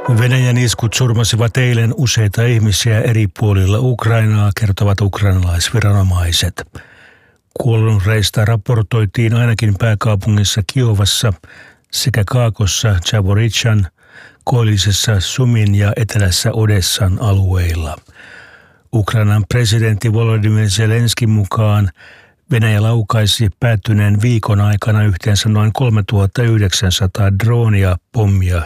Venäjän iskut surmasivat eilen useita ihmisiä eri puolilla Ukrainaa, kertovat ukrainalaisviranomaiset. Kuolonuhreista raportoitiin ainakin pääkaupungissa Kiovassa sekä Kaakossa, Zaporizhzhan, koillisessa Sumin ja etelässä Odessan alueilla. Ukrainan presidentti Volodymyr Zelenskin mukaan Venäjä laukaisi päättyneen viikon aikana yhteensä noin 3900 droonia, pommia